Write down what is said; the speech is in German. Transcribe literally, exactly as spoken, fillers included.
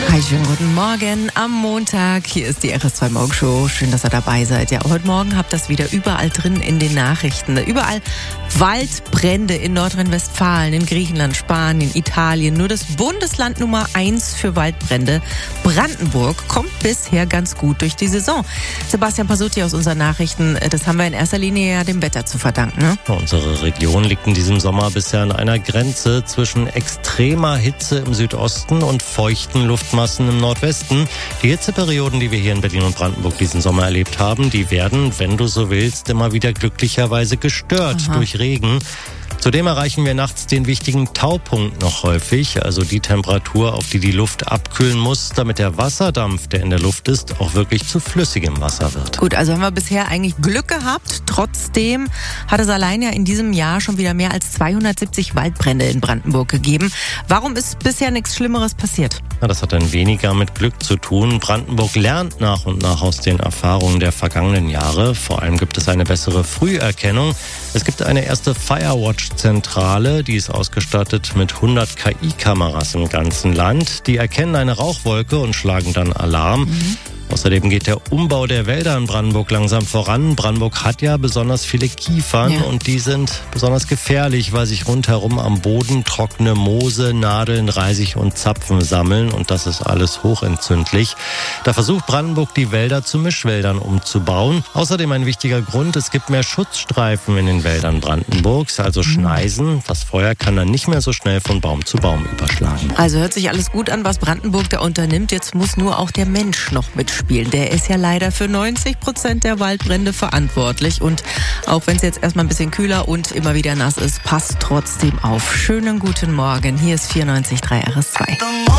Hi, schönen guten Morgen am Montag. Hier ist die R S zwei Morgenshow. Schön, dass ihr dabei seid. Ja, heute Morgen habt ihr das wieder überall drin in den Nachrichten. Überall Waldbrände in Nordrhein-Westfalen, in Griechenland, Spanien, Italien. Nur das Bundesland Nummer eins für Waldbrände, Brandenburg, kommt bisher ganz gut durch die Saison. Sebastian Pasutti aus unseren Nachrichten, das haben wir in erster Linie ja dem Wetter zu verdanken. Ne? Unsere Region liegt in diesem Sommer bisher an einer Grenze zwischen extremer Hitze im Südosten und feuchten Luftmassen im Nordwesten. Die Hitzeperioden, die wir hier in Berlin und Brandenburg diesen Sommer erlebt haben, die werden, wenn du so willst, immer wieder glücklicherweise gestört Aha. durch Regen. Zudem erreichen wir nachts den wichtigen Taupunkt noch häufig, also die Temperatur, auf die die Luft abkühlen muss, damit der Wasserdampf, der in der Luft ist, auch wirklich zu flüssigem Wasser wird. Gut, also haben wir bisher eigentlich Glück gehabt. Trotzdem hat es allein ja in diesem Jahr schon wieder mehr als zweihundertsiebzig Waldbrände in Brandenburg gegeben. Warum ist bisher nichts Schlimmeres passiert? Ja, das hat dann weniger mit Glück zu tun. Brandenburg lernt nach und nach aus den Erfahrungen der vergangenen Jahre. Vor allem gibt es eine bessere Früherkennung. Es gibt eine erste Firewatch-Zentrale, die ist ausgestattet mit hundert K I-Kameras im ganzen Land. Die erkennen eine Rauchwolke und schlagen dann Alarm. Mhm. Außerdem geht der Umbau der Wälder in Brandenburg langsam voran. Brandenburg hat ja besonders viele Kiefern ja. und die sind besonders gefährlich, weil sich rundherum am Boden trockene Moose, Nadeln, Reisig und Zapfen sammeln und das ist alles hochentzündlich. Da versucht Brandenburg, die Wälder zu Mischwäldern umzubauen. Außerdem ein wichtiger Grund, es gibt mehr Schutzstreifen in den Wäldern Brandenburgs, also Schneisen. Das Feuer kann dann nicht mehr so schnell von Baum zu Baum überschlagen. Also hört sich alles gut an, was Brandenburg da unternimmt. Jetzt muss nur auch der Mensch noch mitspielen. Der ist ja leider für neunzig Prozent der Waldbrände verantwortlich. Und auch wenn es jetzt erstmal ein bisschen kühler und immer wieder nass ist, passt trotzdem auf. Schönen guten Morgen. Hier ist vierundneunzig Komma drei R S zwei.